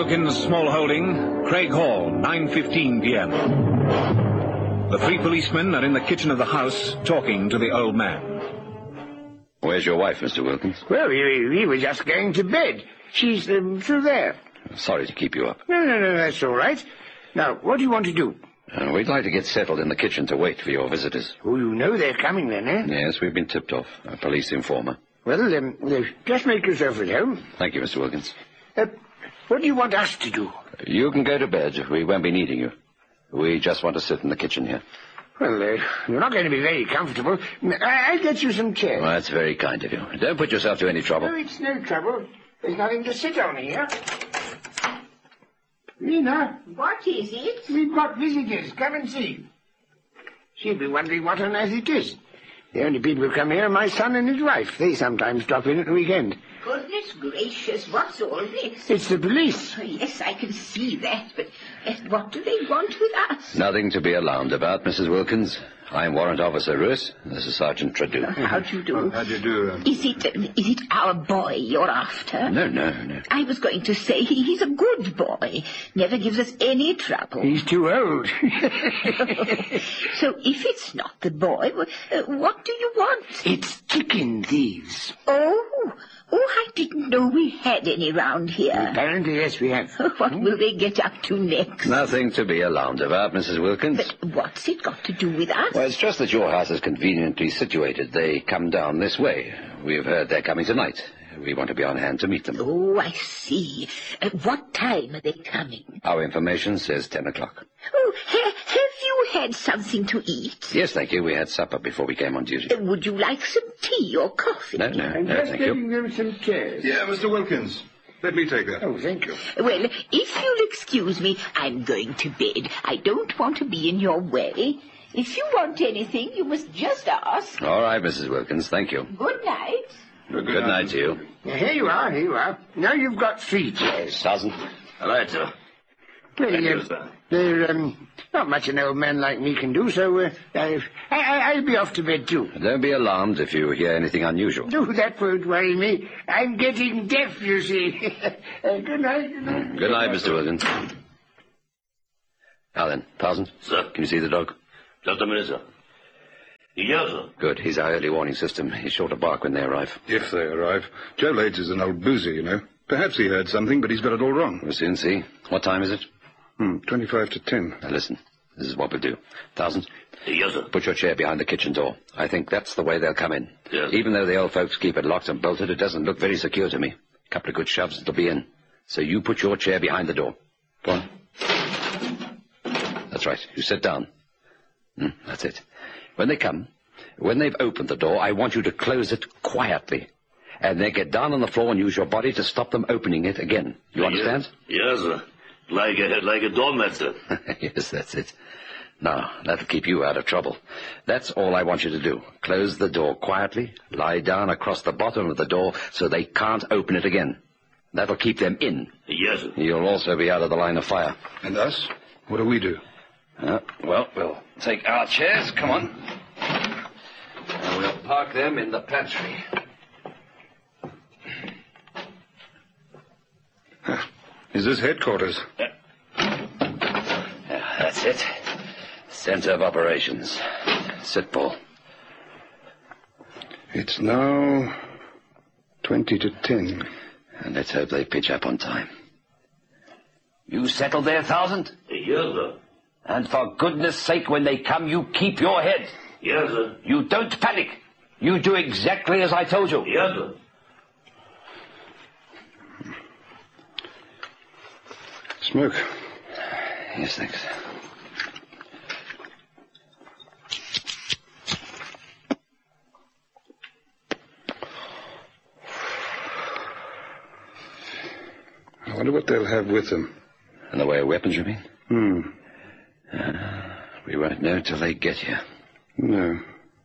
Wilkins Small Holding, Craig Hall, 9:15 p.m. The three policemen are in the kitchen of the house talking to the old man. Where's your wife, Mr. Wilkins? Well, we were just going to bed. She's through there. Sorry to keep you up. No, that's all right. Now, what do you want to do? We'd like to get settled in the kitchen to wait for your visitors. Oh, you know they're coming then, eh? Yes, we've been tipped off. A police informer. Well, just make yourself at home. Thank you, Mr. Wilkins. What do you want us to do? You can go to bed. We won't be needing you. We just want to sit in the kitchen here. Well, you're not going to be very comfortable. I'll get you some chairs. Well, that's very kind of you. Don't put yourself to any trouble. No, it's no trouble. There's nothing to sit on here. Lena. What is it? We've got visitors. Come and see. She'll be wondering what on earth it is. The only people who come here are my son and his wife. They sometimes drop in at the weekend. Goodness gracious, what's all this? It's the police. Oh, yes, I can see that, but what do they want with us? Nothing to be alarmed about, Mrs. Wilkins. I'm Warrant Officer Roos. This is Sergeant Tradew. How do you do? How do you do? Is it our boy you're after? No. I was going to say he's a good boy. Never gives us any trouble. He's too old. So if it's not the boy, what do you want? It's chicken thieves. Oh, I didn't know we had any round here. Apparently, yes, we have. What will they get up to next? Nothing to be alarmed about, Mrs. Wilkins. But what's it got to do with us? Well, it's just that your house is conveniently situated. They come down this way. We've heard they're coming tonight. We want to be on hand to meet them. Oh, I see. What time are they coming? Our information says 10 o'clock. Oh, have you had something to eat? Yes, thank you. We had supper before we came on duty. Would you like some tea or coffee? No, I'm just thank you. getting them some chairs. Yeah, Mr. Wilkins. Let me take that. Oh, thank you. Well, if you'll excuse me, I'm going to bed. I don't want to be in your way. If you want anything, you must just ask. All right, Mrs. Wilkins. Thank you. Good night. Good night to you. Now, here you are. Now you've got 3 chairs. Sergeant. All right, sir. Well, they're not much an old man like me can do, so I'll be off to bed, too. Don't be alarmed if you hear anything unusual. No, that won't worry me. I'm getting deaf, you see. Good night. Good night, Mr. Wilkins. Now then, Sergeant. Sir? Can you see the dog? Just a minute, sir. Yes, sir. Good. He's our early warning system. He's sure to bark when they arrive. If they arrive. Joe Lades is an old boozer, you know. Perhaps he heard something, but he's got it all wrong. We'll soon see. What time is it? 25 to 10. Now listen. This is what we'll do. Sergeant. Yes, sir. Put your chair behind the kitchen door. I think that's the way they'll come in. Yes. Even though the old folks keep it locked and bolted, it doesn't look very secure to me. A couple of good shoves, it'll be in. So you put your chair behind the door. Go on. That's right. You sit down. That's it. When they come, when they've opened the door, I want you to close it quietly. And then get down on the floor and use your body to stop them opening it again. You understand? Yes, sir. Like a doormat, sir. Yes, that's it. Now, that'll keep you out of trouble. That's all I want you to do. Close the door quietly, lie down across the bottom of the door so they can't open it again. That'll keep them in. Yes, sir. You'll also be out of the line of fire. And us? What do we do? Well, we'll take our chairs. Come on. And we'll park them in the pantry. Is this headquarters? That's it. Center of operations. Sit, Paul. It's now 20 to 10. And let's hope they pitch up on time. You settled there, Sergeant? Yes, sir. And for goodness sake, when they come, you keep your head. Yes, sir. You don't panic. You do exactly as I told you. Yes, sir. Smoke. Yes, thanks. I wonder what they'll have with them. In the way of weapons, you mean? Hmm. We won't know till they get here. No.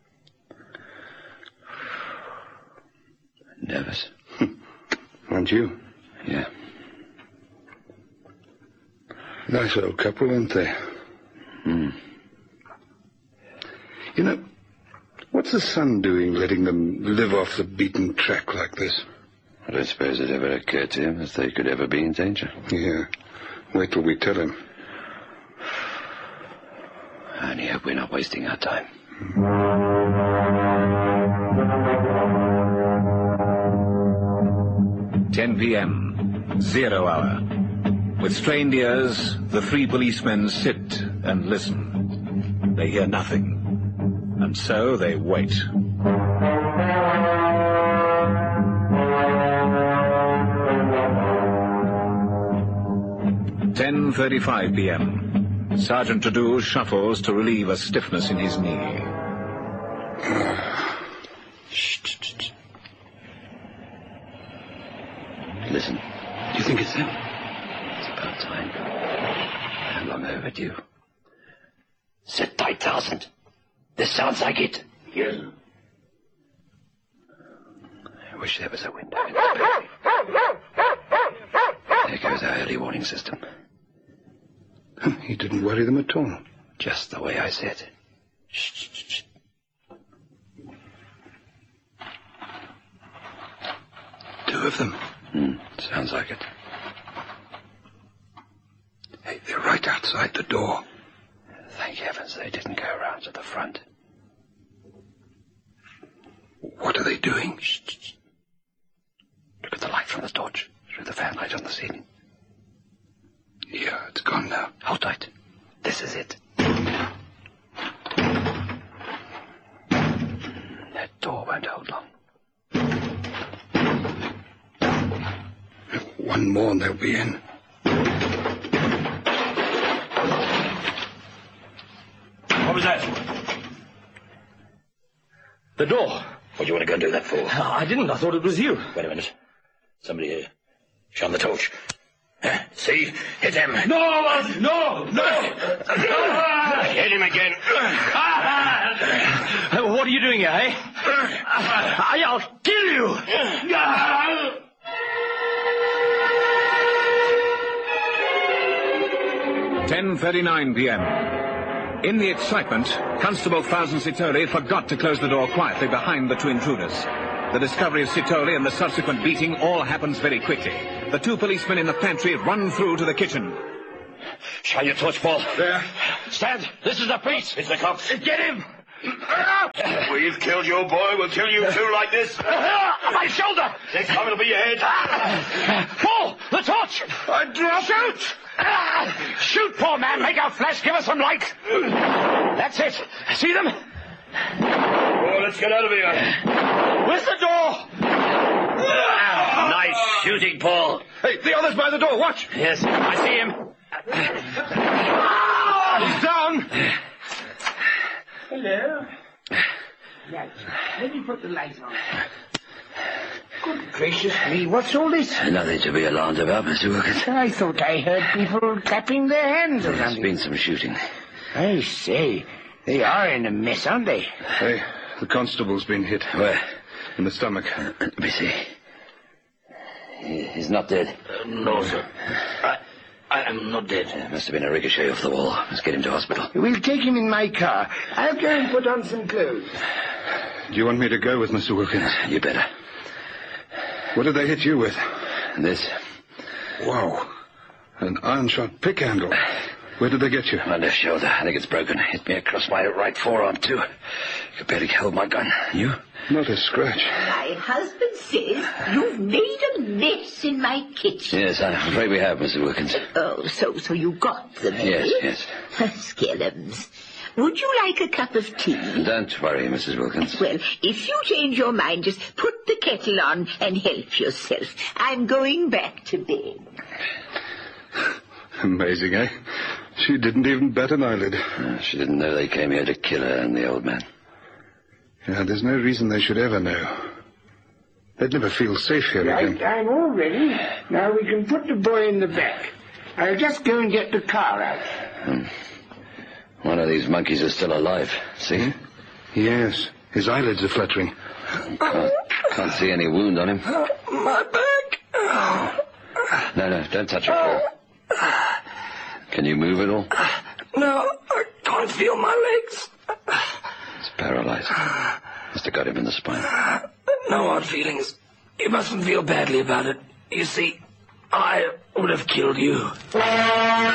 Nervous? Aren't you? Yeah. Nice old couple, aren't they? You know, what's the son doing letting them live off the beaten track like this? I don't suppose it ever occurred to him that they could ever be in danger. Yeah. Wait till we tell him. I only hope we're not wasting our time. 10 p.m. 0 hour. With strained ears, the three policemen sit and listen. They hear nothing. And so they wait. 10:35 p.m. Sergeant Tadou shuffles to relieve a stiffness in his knee. Shh. Listen. Do you think it's them? It's about time. How long overdue? Sit tight, Townsend. This sounds like it. Yes, sir. I wish there was a window in the building. There goes our early warning system. He didn't worry them at all. Just the way I said. Shh. Two of them. Sounds like it. Hey, they're right outside the door. Thank heavens they didn't go around to the front. What are they doing? Shh. Look at the light from the torch through the fanlight on the ceiling. Yeah, it's gone now. Hold tight. This is it. That door won't hold long. One more and they'll be in. What was that? The door. What do you want to go and do that for? I didn't. I thought it was you. Wait a minute. Somebody here. Shine the torch. See? Hit him. No! Hit him again. What are you doing here, eh? I'll kill you! 10:39 p.m. In the excitement, Constable Thousand Sitoli forgot to close the door quietly behind the two intruders. The discovery of Sitoli and the subsequent beating all happens very quickly. The two policemen in the pantry run through to the kitchen. Shine your torch, Paul. There. Stand. This is the police. It's the cops. Get him! We've killed your boy. We'll kill you too like this. My shoulder! Next time it'll be your head. Paul! The torch! Shoot! Shoot, poor man! Make out flash! Give us some light! That's it! See them? Oh, let's get out of here. Where's the door? Nice shooting, Paul. Hey, the other's by the door. Watch. Yes, I see him. He's down! Hello. Right. Let me put the light on. Good gracious me, what's all this? Nothing to be alarmed about, Mr. Wilkins. I thought I heard people clapping their hands or There's something. been some shooting. I say, they are in a mess, aren't they? Hey, the constable's been hit. Where? In the stomach. Let me see. He's not dead. No, sir. I am not dead. It must have been a ricochet off the wall. Let's get him to hospital. We'll take him in my car. I'll go and put on some clothes. Do you want me to go with Mr. Wilkins? You better. What did they hit you with? This. Wow. An iron-shot pick handle. Where did they get you? My left shoulder. I think it's broken. Hit me across my right forearm, too. I could barely hold my gun. You? Not a scratch. My husband says you've made a mess in my kitchen. Yes, I'm afraid we have, Mr. Wilkins. Oh, so you got them, eh? Yes. Skellums. Would you like a cup of tea? Don't worry, Mrs. Wilkins. Well, if you change your mind, just put the kettle on and help yourself. I'm going back to bed. Amazing, eh? She didn't even bat an eyelid. She didn't know they came here to kill her and the old man. Yeah, there's no reason they should ever know. They'd never feel safe here Right, again. I'm all ready. Now we can put the boy in the back. I'll just go and get the car out. One of these monkeys is still alive. See? Yes, his eyelids are fluttering. Can't see any wound on him. My back. No, don't touch it, Paul. Can you move at all? No, I can't feel my legs. He's paralyzed. Must have got him in the spine. No hard feelings. You mustn't feel badly about it. You see, I would have killed you.